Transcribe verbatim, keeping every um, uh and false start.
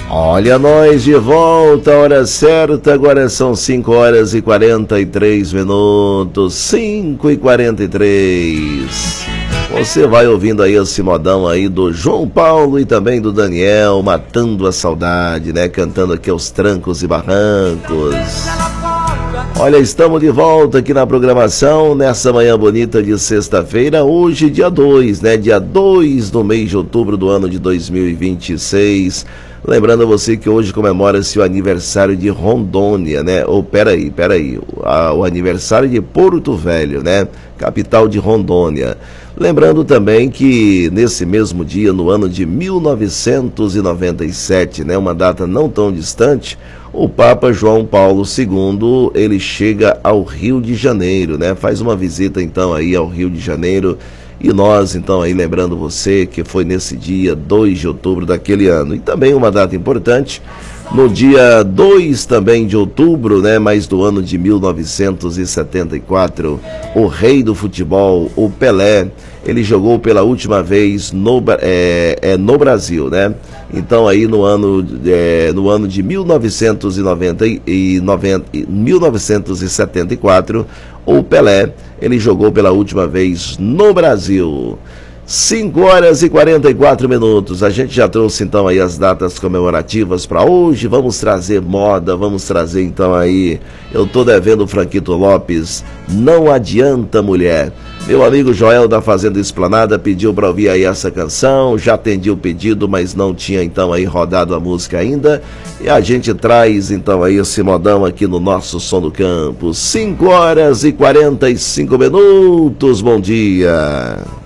Olha nós de volta, hora certa, agora são cinco horas e quarenta e três minutos, cinco e quarenta e três. Você vai ouvindo aí esse modão aí do João Paulo e também do Daniel, matando a saudade, né? Cantando aqui aos trancos e barrancos. Olha, estamos de volta aqui na programação, nessa manhã bonita de sexta-feira, hoje dia dois, né? Dia dois do mês de outubro do ano de dois mil e vinte e seis. Lembrando a você que hoje comemora-se o aniversário de Rondônia, né? Ou, peraí, peraí, o, o aniversário de Porto Velho, né? Capital de Rondônia. Lembrando também que nesse mesmo dia, no ano de mil novecentos e noventa e sete, né? Uma data não tão distante, o Papa João Paulo segundo, ele chega ao Rio de Janeiro, né? Faz uma visita então aí ao Rio de Janeiro. E nós, então, aí lembrando você que foi nesse dia dois de outubro daquele ano. E também uma data importante, no dia dois também de outubro, né, mas do ano de mil novecentos e setenta e quatro, o rei do futebol, o Pelé, ele jogou pela última vez no, é, é, no Brasil, né? Então aí no ano, é, no ano de mil novecentos e noventa e noventa, mil novecentos e setenta e quatro, o Pelé, ele jogou pela última vez no Brasil. cinco horas e quarenta e quatro minutos. A gente já trouxe então aí as datas comemorativas para hoje. Vamos trazer moda, vamos trazer então aí. Eu tô devendo o Franquito Lopes, Não Adianta Mulher. Meu amigo Joel da Fazenda Esplanada pediu para ouvir aí essa canção. Já atendi o pedido, mas não tinha então aí rodado a música ainda. E a gente traz então aí esse modão aqui no nosso Som do Campo. cinco horas e quarenta e cinco minutos. Bom dia.